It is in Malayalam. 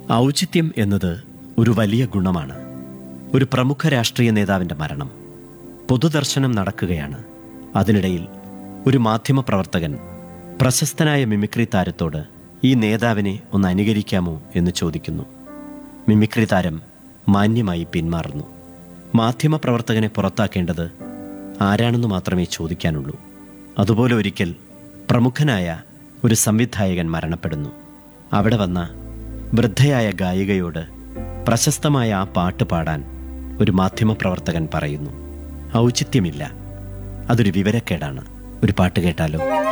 ഔചിത്യം എന്നത് ഒരു വലിയ ഗുണമാണ്. ഒരു പ്രമുഖ രാഷ്ട്രീയ നേതാവിൻ്റെ മരണം, പൊതുദർശനം നടക്കുകയാണ്. അതിനിടയിൽ ഒരു മാധ്യമപ്രവർത്തകൻ പ്രശസ്തനായ മിമിക്രി താരത്തോട് ഈ നേതാവിനെ ഒന്ന് അനുകരിക്കാമോ എന്ന് ചോദിക്കുന്നു. മിമിക്രി താരം മാന്യമായി പിന്മാറുന്നു. മാധ്യമപ്രവർത്തകനെ പുറത്താക്കേണ്ടത് ആരാണെന്ന് മാത്രമേ ചോദിക്കാനുള്ളൂ. അതുപോലെ ഒരിക്കൽ പ്രമുഖനായ ഒരു സംവിധായകൻ മരണപ്പെടുന്നു. അവിടെ വന്ന വൃദ്ധയായ ഗായികയോട് പ്രശസ്തമായ ആ പാട്ട് പാടാൻ ഒരു മാധ്യമപ്രവർത്തകൻ പറയുന്നു. ഔചിത്യമില്ല, അതൊരു വിവരക്കേടാണ്. ഒരു പാട്ട് കേട്ടാലോ?